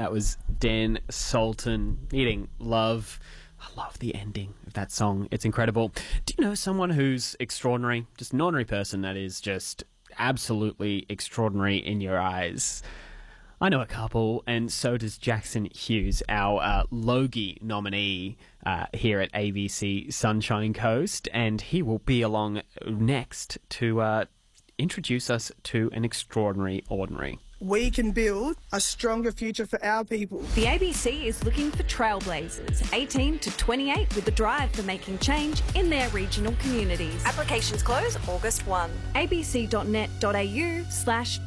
That was Dan Sultan, Needing Love. I love the ending of that song. It's incredible. Do you know someone who's extraordinary? Just an ordinary person that is just absolutely extraordinary in your eyes. I know a couple, and so does Jackson Hughes, our Logie nominee here at ABC Sunshine Coast, and he will be along next to introduce us to an extraordinary ordinary. We can build a stronger future for our people. The ABC is looking for trailblazers, 18 to 28, with a drive for making change in their regional communities. Applications close August 1. abc.net.au/join.